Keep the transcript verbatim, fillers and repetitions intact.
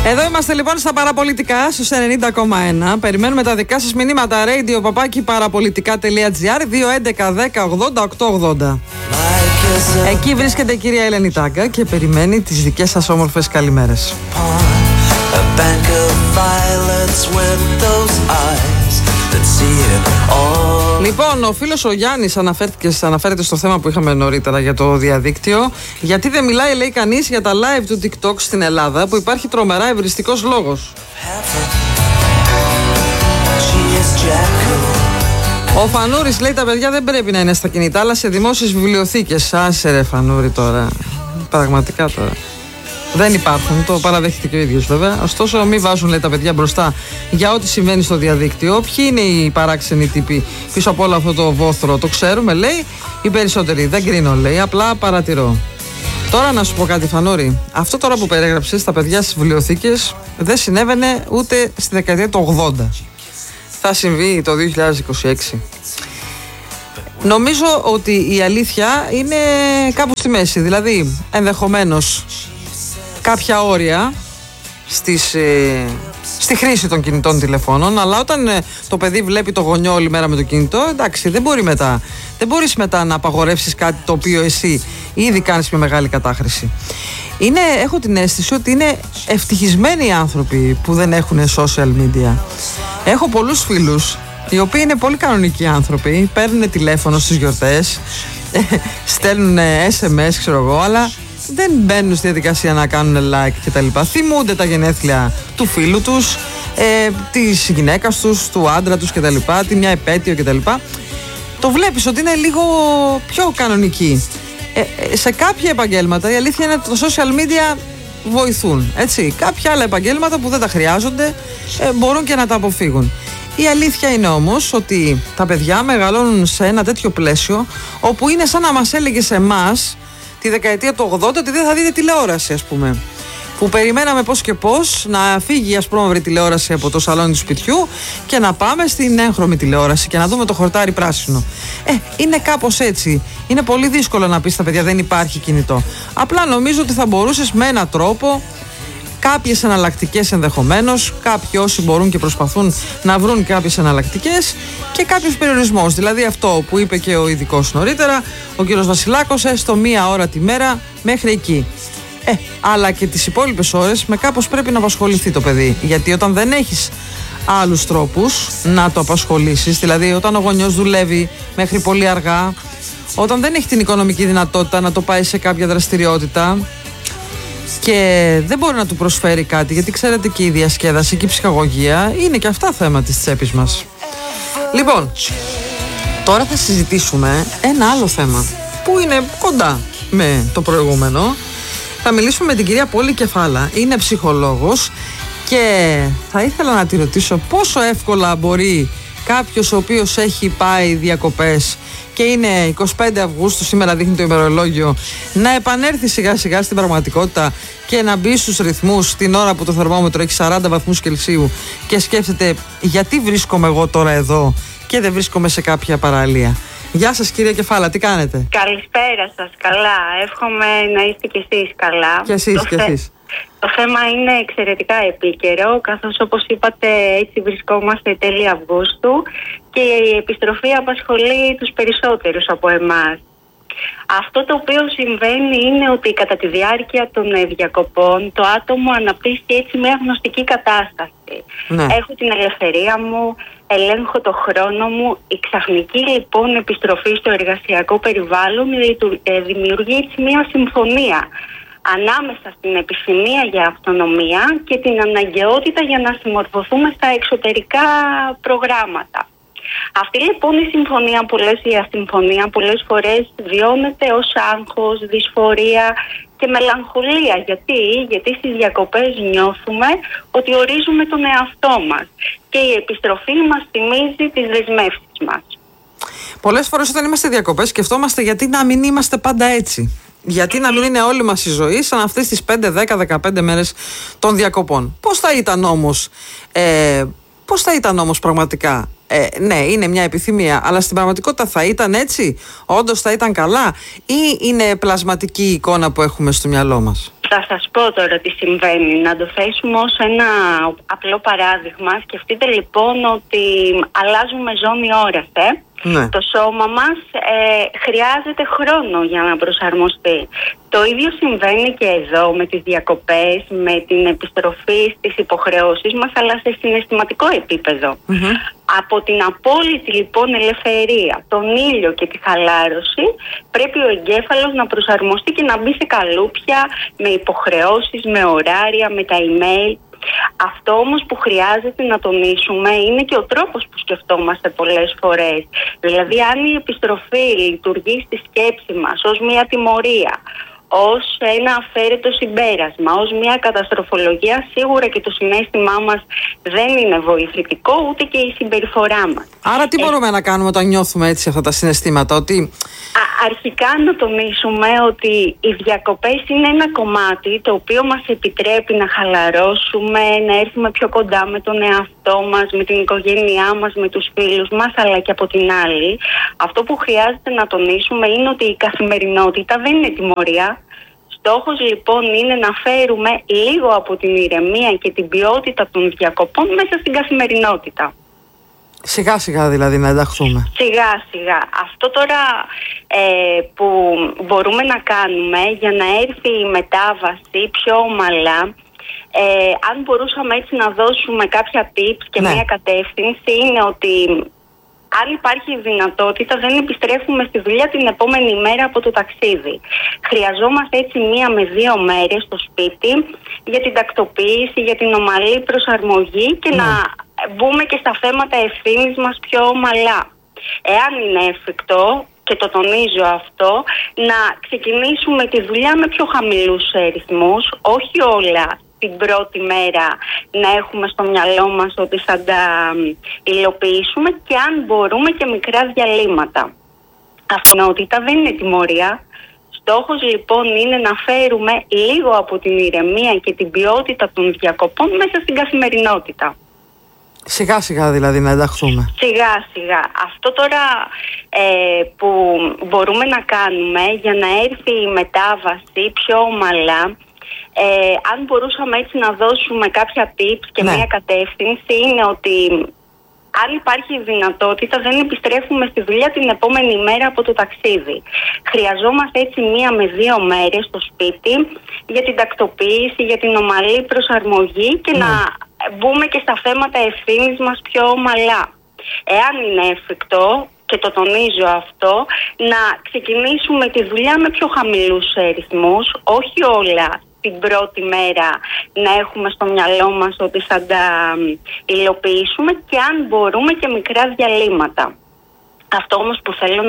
Εδώ είμαστε λοιπόν στα παραπολιτικά στους ενενήντα κόμμα ένα. Περιμένουμε τα δικά σας μηνύματα. Radio παπάκι παραπολιτικά.gr δύο έντεκα δέκα ογδόντα οκτακόσια ογδόντα. Εκεί βρίσκεται η κυρία Ελένη Τάγκα και περιμένει τις δικές σας όμορφες καλημέρες. Λοιπόν, ο φίλος ο Γιάννης αναφέρθηκε, αναφέρεται στο θέμα που είχαμε νωρίτερα για το διαδίκτυο. Γιατί δεν μιλάει, λέει κανείς, για τα live του TikTok στην Ελλάδα, που υπάρχει τρομερά ευριστικός λόγος. Ο Φανούρης λέει τα παιδιά δεν πρέπει να είναι στα κινητά, αλλά σε δημόσιες βιβλιοθήκες. Άσε ρε Φανούρη τώρα. Πραγματικά τώρα. Δεν υπάρχουν, το παραδέχεται και ο ίδιος βέβαια. Ωστόσο, μην βάζουν, λέει, τα παιδιά μπροστά για ό,τι συμβαίνει στο διαδίκτυο. Ποιοι είναι οι παράξενοι τύποι πίσω από όλο αυτό το βόθρο, το ξέρουμε, λέει. Οι περισσότεροι. Δεν κρίνω, λέει. Απλά παρατηρώ. Τώρα να σου πω κάτι, Φανούρη. Αυτό τώρα που περιέγραψες στα παιδιά στις βιβλιοθήκες δεν συνέβαινε ούτε στη δεκαετία του ογδόντα. Θα συμβεί το δύο χιλιάδες είκοσι έξι. Νομίζω ότι η αλήθεια είναι κάπου στη μέση. Δηλαδή, ενδεχομένως κάποια όρια στις, ε, στη χρήση των κινητών τηλεφώνων, αλλά όταν ε, το παιδί βλέπει το γονιό όλη μέρα με το κινητό, εντάξει, δεν μπορεί μετά. Δεν μπορείς μετά να απαγορεύσεις κάτι το οποίο εσύ ήδη κάνεις με μεγάλη κατάχρηση. Είναι, έχω την αίσθηση ότι είναι ευτυχισμένοι οι άνθρωποι που δεν έχουν social media. Έχω πολλούς φίλους οι οποίοι είναι πολύ κανονικοί άνθρωποι, παίρνουν τηλέφωνο στις γιορτές, στέλνουν ες εμ ες, ξέρω εγώ, αλλά δεν μπαίνουν στη διαδικασία να κάνουν like κτλ. Θυμούνται τα γενέθλια του φίλου τους, ε, της γυναίκας τους, του άντρα τους κτλ. Τη μια επέτειο κτλ. Το βλέπεις ότι είναι λίγο πιο κανονικοί. Ε, ε, σε κάποια επαγγέλματα η αλήθεια είναι ότι τα social media βοηθούν. Έτσι. Κάποια άλλα επαγγέλματα που δεν τα χρειάζονται ε, μπορούν και να τα αποφύγουν. Η αλήθεια είναι όμως ότι τα παιδιά μεγαλώνουν σε ένα τέτοιο πλαίσιο όπου είναι σαν να μας έλεγε σε εμάς τη δεκαετία του ογδόντα ότι δεν θα δείτε τηλεόραση, ας πούμε. Που περιμέναμε πώς και πώς να φύγει η ασπρόμαυρη τηλεόραση από το σαλόνι του σπιτιού και να πάμε στην έγχρωμη τηλεόραση και να δούμε το χορτάρι πράσινο. Ε, είναι κάπως έτσι. Είναι πολύ δύσκολο να πεις στα παιδιά δεν υπάρχει κινητό. Απλά νομίζω ότι θα μπορούσες με έναν τρόπο, κάποιες εναλλακτικές ενδεχομένως, κάποιοι όσοι μπορούν και προσπαθούν να βρουν κάποιες εναλλακτικές και κάποιος περιορισμός. Δηλαδή αυτό που είπε και ο ειδικός νωρίτερα, ο κύριος Βασιλάκος, στο μία ώρα τη μέρα μέχρι εκεί. Ε, αλλά και τις υπόλοιπες ώρες με κάπως πρέπει να απασχοληθεί το παιδί. Γιατί όταν δεν έχεις άλλους τρόπους να το απασχολήσεις, δηλαδή όταν ο γονιός δουλεύει μέχρι πολύ αργά, όταν δεν έχει την οικονομική δυνατότητα να το πάει σε κάποια δραστηριότητα και δεν μπορεί να του προσφέρει κάτι, γιατί ξέρετε και η διασκέδαση και η ψυχαγωγία είναι και αυτά θέμα της τσέπης μας. Λοιπόν, τώρα θα συζητήσουμε ένα άλλο θέμα που είναι κοντά με το προηγούμενο. Θα μιλήσουμε με την κυρία Πόλη Κεφάλα, είναι ψυχολόγος και θα ήθελα να τη ρωτήσω πόσο εύκολα μπορεί κάποιος ο οποίος έχει πάει διακοπές και είναι εικοστή πέμπτη Αυγούστου, σήμερα δείχνει το ημερολόγιο, να επανέλθει σιγά σιγά στην πραγματικότητα και να μπει στους ρυθμούς την ώρα που το θερμόμετρο έχει σαράντα βαθμούς Κελσίου και σκέφτεται γιατί βρίσκομαι εγώ τώρα εδώ και δεν βρίσκομαι σε κάποια παραλία. Γεια σας κυρία Κεφάλα, τι κάνετε? Καλησπέρα σας, καλά. Εύχομαι να είστε κι εσείς καλά. Κι εσείς, κι εσείς. Το θέμα είναι εξαιρετικά επίκαιρο, καθώς όπως είπατε έτσι βρισκόμαστε τέλη Αυγούστου και η επιστροφή απασχολεί τους περισσότερους από εμάς. Αυτό το οποίο συμβαίνει είναι ότι κατά τη διάρκεια των διακοπών το άτομο αναπτύσσει έτσι μια γνωστική κατάσταση. Ναι. Έχω την ελευθερία μου, ελέγχω το χρόνο μου. Η ξαφνική λοιπόν επιστροφή στο εργασιακό περιβάλλον δημιουργεί έτσι μια συμφωνία ανάμεσα στην επιθυμία για αυτονομία και την αναγκαιότητα για να συμμορφωθούμε στα εξωτερικά προγράμματα. Αυτή λοιπόν η συμφωνία, πολλές, η ασυμφωνία πολλές φορές βιώνεται ως άγχος, δυσφορία και μελαγχολία. Γιατί? Γιατί στις διακοπές νιώθουμε ότι ορίζουμε τον εαυτό μας και η επιστροφή μας θυμίζει τις δεσμεύσεις μας. Πολλές φορές όταν είμαστε διακοπές σκεφτόμαστε γιατί να μην είμαστε πάντα έτσι. Γιατί να μην είναι όλη μας η ζωή σαν αυτές τις πέντε, δέκα, δεκαπέντε μέρες των διακοπών. Πώς θα ήταν όμως, ε, πώς θα ήταν όμως πραγματικά? Ε, ναι, είναι μια επιθυμία, αλλά στην πραγματικότητα θα ήταν έτσι? Όντως θα ήταν καλά? Ή είναι πλασματική η εικόνα που έχουμε στο μυαλό μας? Θα σας πω τώρα τι συμβαίνει. Να το θέσουμε ως ένα απλό παράδειγμα. Σκεφτείτε λοιπόν ότι αλλάζουμε ζώνη ώρας, ε? Ναι. Το σώμα μας ε, χρειάζεται χρόνο για να προσαρμοστεί. Το ίδιο συμβαίνει και εδώ με τις διακοπές, με την επιστροφή στις υποχρεώσεις μας, αλλά σε συναισθηματικό επίπεδο. Mm-hmm. Από την απόλυτη λοιπόν ελευθερία, τον ήλιο και τη χαλάρωση, πρέπει ο εγκέφαλος να προσαρμοστεί και να μπει σε καλούπια με υποχρεώσεις, με ωράρια, με τα email. Αυτό όμως που χρειάζεται να τονίσουμε είναι και ο τρόπος που σκεφτόμαστε πολλές φορές. Δηλαδή, αν η επιστροφή λειτουργεί στη σκέψη μας ως μια τιμωρία, ως ένα αφαίρετο συμπέρασμα, ως μια καταστροφολογία, σίγουρα και το συναίσθημά μας δεν είναι βοηθητικό, ούτε και η συμπεριφορά μας. Άρα τι ε... μπορούμε να κάνουμε όταν νιώθουμε έτσι αυτά τα συναισθήματα? Ότι... Α, αρχικά να τονίσουμε ότι οι διακοπές είναι ένα κομμάτι το οποίο μας επιτρέπει να χαλαρώσουμε, να έρθουμε πιο κοντά με τον εαυτό μας, με την οικογένειά μας, με τους φίλους μας, αλλά και από την άλλη, αυτό που χρειάζεται να τονίσουμε είναι ότι η καθημερινότητα δεν είναι τιμωρία. Στόχος λοιπόν είναι να φέρουμε λίγο από την ηρεμία και την ποιότητα των διακοπών μέσα στην καθημερινότητα. Σιγά σιγά δηλαδή να ενταχθούμε. Σιγά σιγά. Αυτό τώρα ε, που μπορούμε να κάνουμε για να έρθει η μετάβαση πιο ομαλά, ε, αν μπορούσαμε έτσι να δώσουμε κάποια tips και ναι. μια κατεύθυνση, είναι ότι αν υπάρχει δυνατότητα δεν επιστρέφουμε στη δουλειά την επόμενη μέρα από το ταξίδι. Χρειαζόμαστε έτσι μία με δύο μέρες στο σπίτι για την τακτοποίηση, για την ομαλή προσαρμογή και mm. να μπούμε και στα θέματα ευθύνης μας πιο ομαλά. Εάν είναι εφικτό, και το τονίζω αυτό, να ξεκινήσουμε τη δουλειά με πιο χαμηλούς ρυθμούς, όχι όλα την πρώτη μέρα να έχουμε στο μυαλό μας ότι θα τα υλοποιήσουμε, και αν μπορούμε και μικρά διαλύματα. Αυτονότητα δεν είναι τιμωρία. Στόχος λοιπόν είναι να φέρουμε λίγο από την ηρεμία και την ποιότητα των διακοπών μέσα στην καθημερινότητα. Σιγά σιγά δηλαδή να ενταχθούμε. Σιγά σιγά. Αυτό τώρα ε, που μπορούμε να κάνουμε για να έρθει η μετάβαση πιο ομαλά, ε, αν μπορούσαμε έτσι να δώσουμε κάποια tips και ναι. μια κατεύθυνση, είναι ότι αν υπάρχει δυνατότητα δεν επιστρέφουμε στη δουλειά την επόμενη μέρα από το ταξίδι. Χρειαζόμαστε έτσι μία με δύο μέρες στο σπίτι για την τακτοποίηση, για την ομαλή προσαρμογή και ναι. να μπούμε και στα θέματα ευθύνης μας πιο ομαλά. Εάν είναι εφικτό, και το τονίζω αυτό, να ξεκινήσουμε τη δουλειά με πιο χαμηλούς ρυθμούς, όχι όλα την πρώτη μέρα να έχουμε στο μυαλό μας ότι θα τα υλοποιήσουμε, και αν μπορούμε και μικρά διαλύματα. Αυτό όμως που θέλω